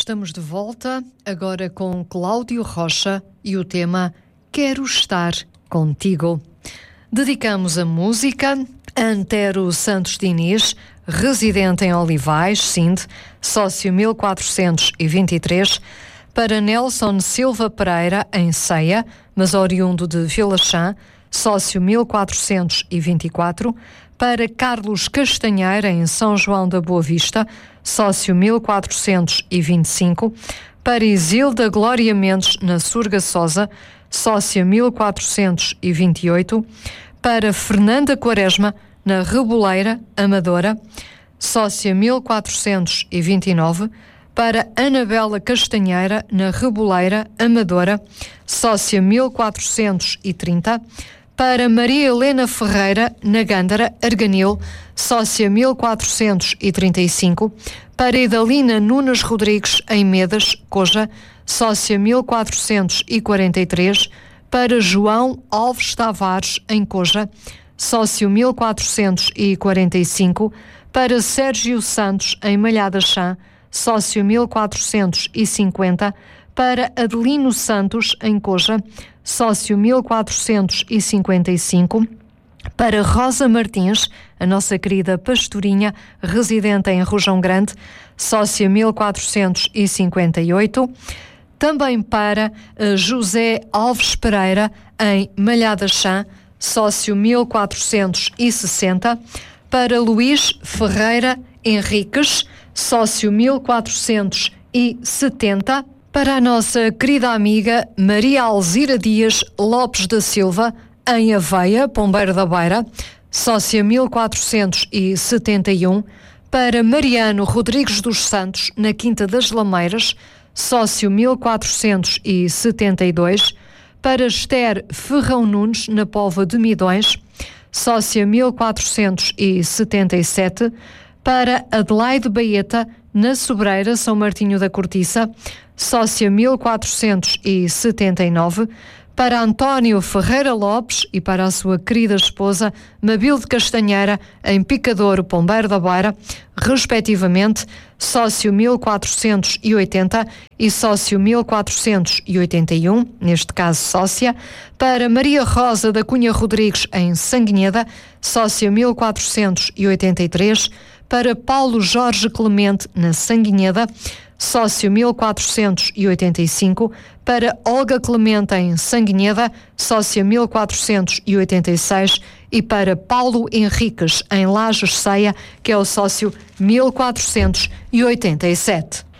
Estamos de volta, agora com Cláudio Rocha e o tema Quero Estar Contigo. Dedicamos a música a Antero Santos Diniz, residente em Olivais, Sinde, sócio 1423, para Nelson Silva Pereira, em Ceia, mas oriundo de Vila Chã, sócio 1424, para Carlos Castanheira, em São João da Boa Vista, sócio 1425, para Isilda Glória Mendes, na Surga Sosa, sócia 1428, para Fernanda Quaresma, na Reboleira, Amadora, sócia 1429, para Anabela Castanheira, na Reboleira, Amadora, sócia 1430, para Maria Helena Ferreira, na Gândara, Arganil, sócia 1435, para Idalina Nunes Rodrigues, em Medas, Coja, sócia 1443, para João Alves Tavares, em Coja, sócio 1445, para Sérgio Santos, em Malhada Chã, sócio 1450, para Adelino Santos, em Coja, sócio 1455, para Rosa Martins, a nossa querida pastorinha, residente em Rojão Grande, sócia 1458, também para José Alves Pereira, em Malhada Chã, sócio 1460, para Luís Ferreira Henriques, sócio 1470, para a nossa querida amiga Maria Alzira Dias Lopes da Silva, em Aveia, Pombeiro da Beira, sócia 1471, para Mariano Rodrigues dos Santos, na Quinta das Lameiras, sócio 1472, para Esther Ferrão Nunes, na Póvoa de Midões, sócia 1477, para Adelaide Baeta, na Sobreira, São Martinho da Cortiça, sócia 1479, para António Ferreira Lopes e para a sua querida esposa Mabilde Castanheira, em Picadouro, Pombeiro da Beira, respectivamente, sócio 1480 e sócio 1481, neste caso sócia, para Maria Rosa da Cunha Rodrigues, em Sanguinheda, sócia 1483, para Paulo Jorge Clemente, na Sanguinheda, sócio 1485, para Olga Clemente, em Sanguinheda, sócia 1486, e para Paulo Henriques, em Lajes Ceia, que é o sócio 1487.